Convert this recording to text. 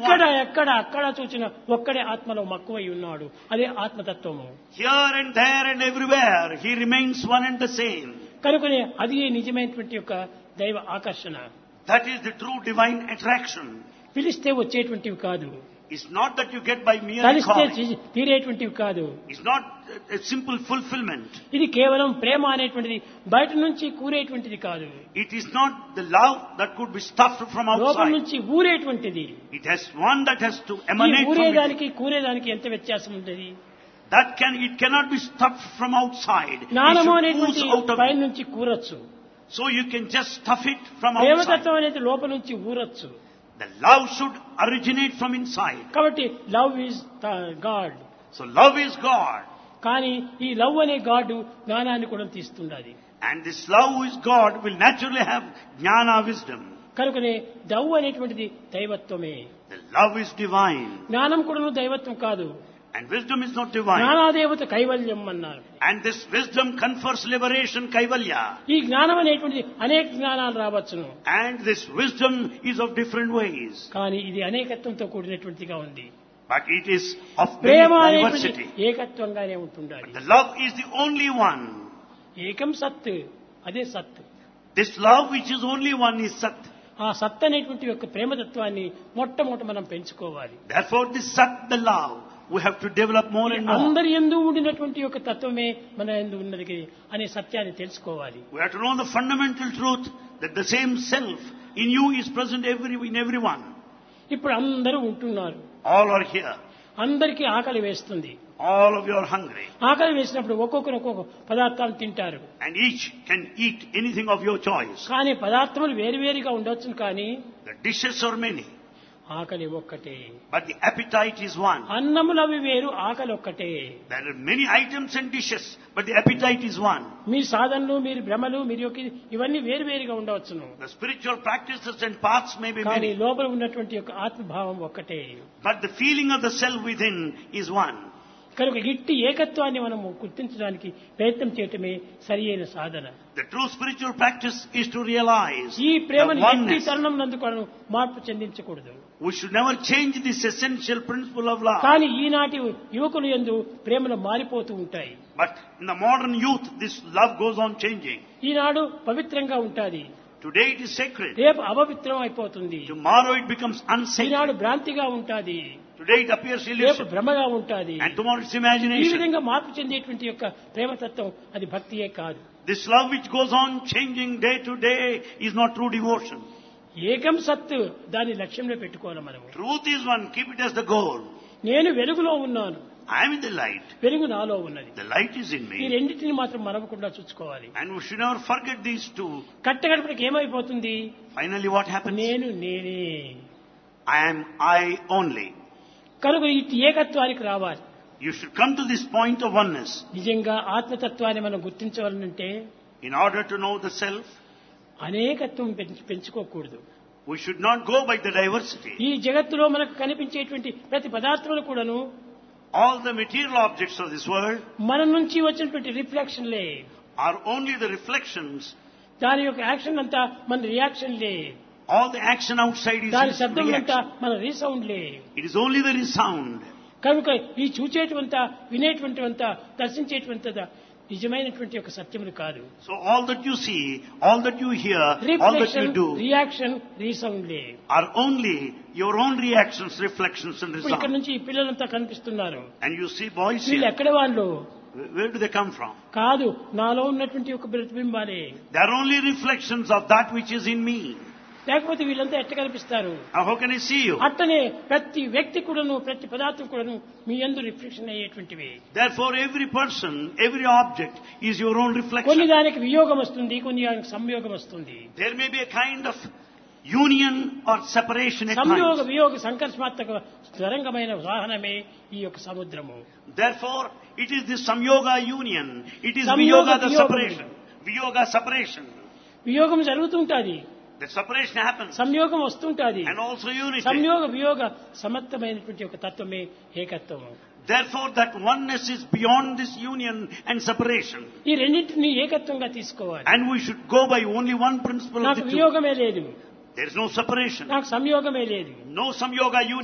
అక్కడ చూసిన ఒక్కడే ఆత్మలో మక్కువై ఉన్నాడు. అదే ఆత్మతత్వము. Here and there and everywhere, he remains one and the same. కనుకనే అది నిజమైనటువంటి యొక్క దైవ ఆకర్షణ. That is the true divine attraction. పిలిస్తే వచ్చేటువంటివి కాదు. It's not that you get by mere కలిస్తే calling. తీరేటువంటివి కాదు. It's not a simple fulfillment. ఇది కేవలం ప్రేమ అనేటువంటిది బయట నుంచి కూరేటువంటిది కాదు. It is not the love that could be stuffed from లోపల outside. నుంచి ఊరేటువంటిది. It has one that has to ఈ emanate from ఊరేదానికి within. కూరేదానికి ఎంత వ్యత్యాసం ఉంటుంది? It cannot be stuffed from outside. It జ్ఞానము should అనేటువంటి ooze out of పైన it. నుంచి కూరొచ్చు. So you can just stuff it from outside. ప్రేమతత్వం అనేది లోపల నుంచి ఊరొచ్చు. The love should originate from inside. కాబట్టి love is God. So love is God. కానీ ఈ లవ్ అనే గాడ్ జ్ఞానాన్ని కూడా తీస్తుండాలి. And this love is God will naturally have jnana wisdom. కనుకనే లవ్ అనేటువంటిది దైవత్వమే. The love is divine. జ్ఞానం కూడా దైవత్వం కాదు. And wisdom is not divine. జ్ఞానాదేవత కైవల్యం అన్నారు. And this wisdom confers liberation, kaivalya. ఈ జ్ఞానం అనేటువంటిది అనేక జ్ఞానాలు రావచ్చును. And this wisdom is of different ways. కానీ ఇది అనేకత్వంతో కూడినటువంటిదిగా ఉంది. But it is of Prema many అనేటువంటిది diversity. ఏకత్వంగానే ఉంటుండాలి. The love is the only one. ఏకం సత్, అదే సత్. This love which is only one is Sat. ఆ సత్ అనేటువంటి యొక్క ప్రేమతత్వాన్ని మొట్టమొదట మనం పెంచుకోవాలి. Therefore this Sat, the love, we have to develop more and more. అందరి యందు ఉండినటువంటి యొక్క తత్వమే మన యందు ఉన్నది అనే సత్యాన్ని తెలుసుకోవాలి. We have to know the fundamental truth that the same self in you is present in everyone. ఇప్పుడు అందరూ ఉంటున్నారు. All are here. అందరికీ ఆకలి వేస్తుంది. All of you are hungry. ఆకలి వేసినప్పుడు ఒక్కొక్కరు ఒక్కొక్క పదార్థాలు తింటారు. And each can eat anything of your choice. కానీ పదార్థములు వేరువేరుగా ఉండొచ్చు, కానీ The dishes are many. ఆకలి ఒక్కటే. But the appetite is one. అన్నములు అవి వేరు, ఆకలి ఒక్కటే. There are many items and dishes, but the appetite is one. మీ సాధనలు, మీరు భ్రమలు, మీరు యొక్క ఇవన్నీ వేరువేరుగా ఉండవచ్చును. The spiritual practices and paths may be కానీ many, లోపల ఉన్నటువంటి యొక్క ఆత్మభావం ఒక్కటే. but the feeling of the self within is one. కనుక ఇట్టి ఏకత్వాన్ని మనము గుర్తించడానికి ప్రయత్నం చేయటమే సరి అయిన సాధన. The true spiritual practice is to realize ఈ the ప్రేమను ఎట్టి oneness. తరుణం నందు కూడా మార్పు చెందించకూడదు. We should never change this essential principle of love. కానీ ఈనాటి యువకులు యందు ప్రేమలు మారిపోతూ ఉంటాయి. But in the modern youth, this love goes on changing. ఈనాడు పవిత్రంగా ఉంటాది, Today it is sacred. రేపు అపవిత్రం అయిపోతుంది. Tomorrow it becomes Eenadu unsacred. భ్రాంతిగా ఉంటాది, Today it appears రేపు illusion. భ్రమగా ఉంటాది. And tomorrow it's ఈ imagination. విధంగా మార్పు చెందేటువంటి యొక్క ప్రేమతత్వం అది భక్తియే కాదు. This love which goes on changing day to day is not true devotion. ఏకం సత్, దాని లక్ష్యంలో పెట్టుకోవాలి మనము. Truth is one, keep it as the goal. నేను వెలుగులో ఉన్నాను, I am in the light. వెలుగు నాలో ఉన్నది. The light is in ఈ me. రెండింటిని మాత్రం మరవకుండా చూసుకోవాలి. And we should never forget these two. కట్టగడపటికి ఏమైపోతుంది? Finally what happens? నేను నేనే. I only. కనుక ఇటు ఏకత్వానికి రావాలి. You should come to this point of oneness. నిజంగా ఆత్మతత్వాన్ని మనం గుర్తించవాలంటే In order to know the self, అనేకత్వం పెంచుకోకూడదు. we should not go by the diversity. ఈ జగత్తులో మనకు కనిపించేటువంటి ప్రతి పదార్థములు కూడాను All the material objects of this world మన నుంచి వచ్చినటువంటి రిఫ్లెక్షన్లే. are only the reflections. దాని యొక్క యాక్షన్ అంతా మన రియాక్షన్లే. All the action outside is దాని its శబ్దం అంతా reaction. మన రీసౌండ్లే. It is only the resound. కనుక ఈ చూచేటువంత, వినేటువంటివంత, దర్శించేటువంత నిజమైనటువంటి ఒక సత్యములు కాదు. So all that you see, all that you hear, all that you reflection, do reaction, రీసౌండ్లే. are only your own reactions, reflections and ఇప్పుడు ఇక్కడ resound. నుంచి ఈ పిల్లలంతా కనిపిస్తున్నారు. And you see boys వీళ్ళు here. ఎక్కడ వాళ్ళు Where do they come from? కాదు, నాలో ఉన్నటువంటి ఒక ప్రతిబింబాలే. They are only reflections of that which is in me. లేకపోతే వీళ్ళంతా ఎట్ట కనిపిస్తారు? Now how can I see you? అట్టనే ప్రతి వ్యక్తి కూడాను, ప్రతి పదార్థం కూడాను మీ యందు reflection అయ్యేటువంటివి. Therefore every person, every object is your own కొన్ని reflection. దానికి వియోగం వస్తుంది, కొన్ని దానికి సంయోగం వస్తుంది. There may be a kind of union or separation at సంయోగ times. వియోగ సంకర్షమాత్మక తరంగమైన వాహనమే ఈ యొక్క సముద్రము. Therefore it is the samyoga union. It is Samyoga viyoga the viyogam. separation. Viyoga separation. వియోగం జరుగుతుంటాది, The separation happens. సంయోగం వస్తుంటాది. And also unity. సంయోగ వియోగ సమర్థమైనటువంటి ఒక తత్వమే ఏకత్వము. Therefore that oneness is beyond this union and separation. ఈ రెండింటిని ఏకత్వంగా తీసుకోవాలి. And we should go by only one principle of నాకు the two. వియోగమే లేదు, There is no separation. నాకు సంయోగమే లేదు. No samyoga union.